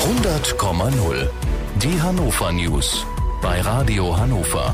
100,0. Die Hannover News bei Radio Hannover.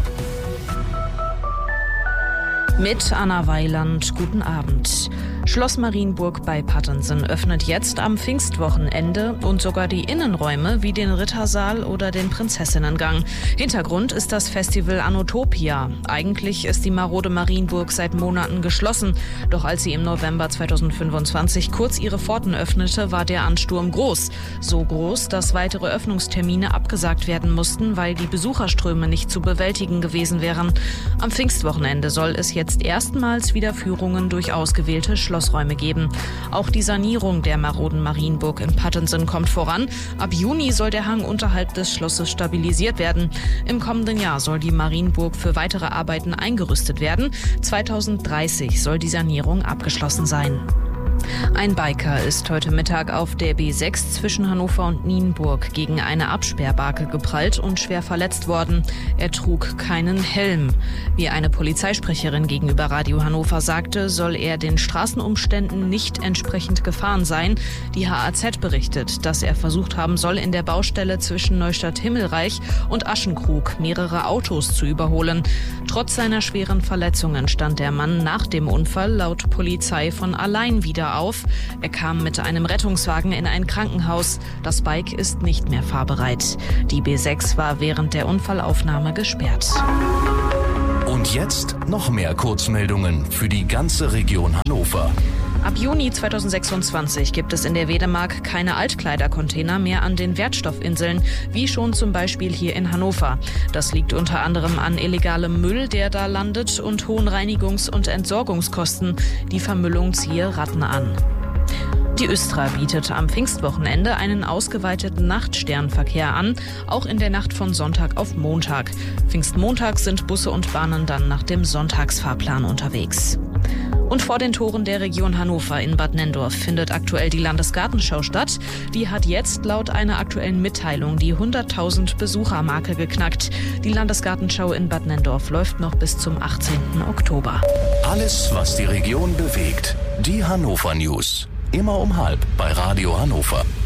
Mit Anna Weiland, guten Abend. Schloss Marienburg bei Pattensen öffnet jetzt am Pfingstwochenende und sogar die Innenräume wie den Rittersaal oder den Prinzessinnengang. Hintergrund ist das Festival Anotopia. Eigentlich ist die marode Marienburg seit Monaten geschlossen. Doch als sie im November 2025 kurz ihre Pforten öffnete, war der Ansturm groß. So groß, dass weitere Öffnungstermine abgesagt werden mussten, weil die Besucherströme nicht zu bewältigen gewesen wären. Am Pfingstwochenende soll es jetzt erstmals wieder Führungen durch ausgewählte Schlossräume geben. Auch die Sanierung der maroden Marienburg in Pattensen kommt voran. Ab Juni soll der Hang unterhalb des Schlosses stabilisiert werden. Im kommenden Jahr soll die Marienburg für weitere Arbeiten eingerüstet werden. 2030 soll die Sanierung abgeschlossen sein. Ein Biker ist heute Mittag auf der B6 zwischen Hannover und Nienburg gegen eine Absperrbarke geprallt und schwer verletzt worden. Er trug keinen Helm. Wie eine Polizeisprecherin gegenüber Radio Hannover sagte, soll er den Straßenumständen nicht entsprechend gefahren sein. Die HAZ berichtet, dass er versucht haben soll, in der Baustelle zwischen Neustadt-Himmelreich und Aschenkrug mehrere Autos zu überholen. Trotz seiner schweren Verletzungen stand der Mann nach dem Unfall laut Polizei von allein wieder auf. Er kam mit einem Rettungswagen in ein Krankenhaus. Das Bike ist nicht mehr fahrbereit. Die B6 war während der Unfallaufnahme gesperrt. Und jetzt noch mehr Kurzmeldungen für die ganze Region Hannover. Ab Juni 2026 gibt es in der Wedemark keine Altkleidercontainer mehr an den Wertstoffinseln, wie schon zum Beispiel hier in Hannover. Das liegt unter anderem an illegalem Müll, der da landet, und hohen Reinigungs- und Entsorgungskosten. Die Vermüllung ziehe Ratten an. Die Östra bietet am Pfingstwochenende einen ausgeweiteten Nachtsternverkehr an, auch in der Nacht von Sonntag auf Montag. Pfingstmontag sind Busse und Bahnen dann nach dem Sonntagsfahrplan unterwegs. Und vor den Toren der Region Hannover in Bad Nenndorf findet aktuell die Landesgartenschau statt. Die hat jetzt laut einer aktuellen Mitteilung die 100.000 Besuchermarke geknackt. Die Landesgartenschau in Bad Nenndorf läuft noch bis zum 18. Oktober. Alles, was die Region bewegt. Die Hannover News. Immer um 12:30 bei Radio Hannover.